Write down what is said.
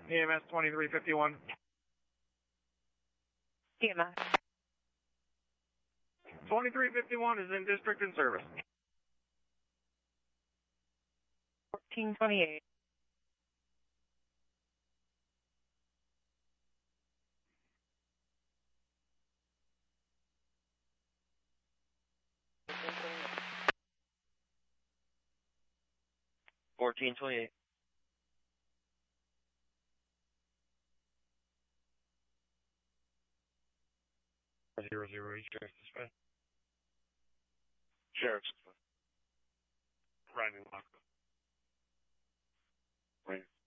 EMS 2351. EMS. 2351 is in district and service. 1428. $14.28. Zero zero East Sheriff's Dispatch. Sheriff's. Riding Lock. Right.